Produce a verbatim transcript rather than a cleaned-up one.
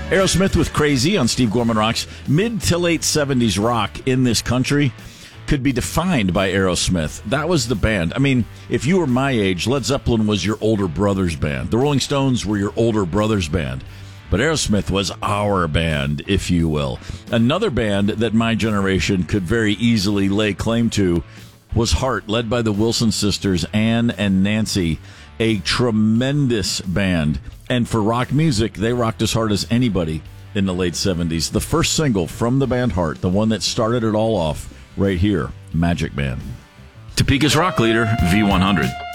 Aerosmith with Crazy on Steve Gorman Rocks. Mid to late seventies rock in this country could be defined by Aerosmith. That was the band. I mean, if you were my age, Led Zeppelin was your older brother's band. The Rolling Stones were your older brother's band. But Aerosmith was our band, if you will. Another band that my generation could very easily lay claim to was Heart, led by the Wilson sisters, Ann and Nancy. A tremendous band. And for rock music, they rocked as hard as anybody in the late seventies. The first single from the band Heart, the one that started it all off, right here, Magic Man. Topeka's rock leader, V one hundred.